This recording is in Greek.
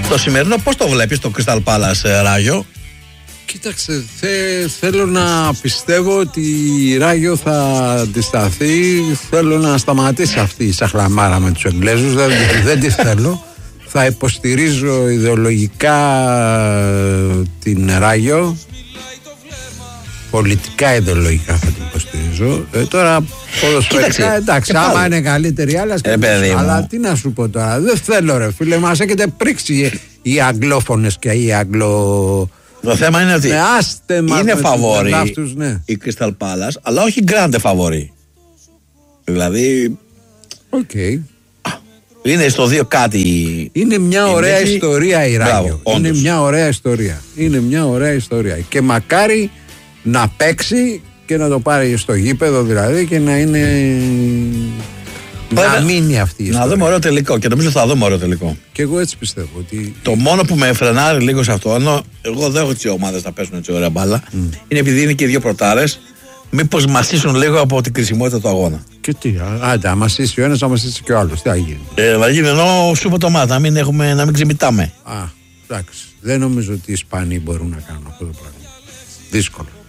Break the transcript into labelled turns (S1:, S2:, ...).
S1: Το σημερινό πώς το βλέπεις το Crystal Palace, Ράγιο?
S2: Κοίταξε, θέλω να πιστεύω ότι η Ράγιο θα αντισταθεί. Θέλω να σταματήσει αυτή η σαχλαμάρα με τους Εγγλέζους. Δεν τη θέλω. Θα υποστηρίζω ιδεολογικά την Ράγιο. Πολιτικά ιδεολογικά θα την υποστηρίζω. Τώρα ποδοσφαιρικά εντάξει, άμα είναι καλύτερη άλλα. Αλλά τι να σου πω τώρα, δεν θέλω ρε φίλε, μας έχετε πρίξει οι αγγλόφωνες και οι αγγλο...
S1: Το θέμα είναι ότι είναι φαβόρη η Crystal Palace, αλλά όχι grande φαβόρη. Δηλαδή είναι στο 2 κάτι.
S2: Είναι μια ωραία ιστορία η Ράγιο. Είναι μια ωραία ιστορία. Είναι μια ωραία ιστορία. Και μακάρι να παίξει και να το πάρει στο γήπεδο δηλαδή και να είναι... να μείνει αυτή η ιστορία.
S1: Να δούμε ωραίο τελικό και νομίζω θα δούμε ωραίο τελικό.
S2: Και εγώ έτσι πιστεύω ότι...
S1: Το μόνο που με φρενάρει λίγο σε αυτό, ενώ εγώ δεν έχω τις ομάδες να παίζουν έτσι ωραία μπάλα, είναι επειδή είναι και οι δύο πρωτάρες, μήπως μασίσουν λίγο από την κρισιμότητα του αγώνα.
S2: Και τι, άντε, να μασίσει ο ένας, να μασίσει και ο άλλος. Τι θα γίνει?
S1: Θα γίνει ενώ σούπα το μάτι, να μην ξεμητάμε.
S2: Εντάξει. Δεν νομίζω ότι οι Ισπανοί μπορούν να κάνουν αυτό το πράγμα. Δύσκολο.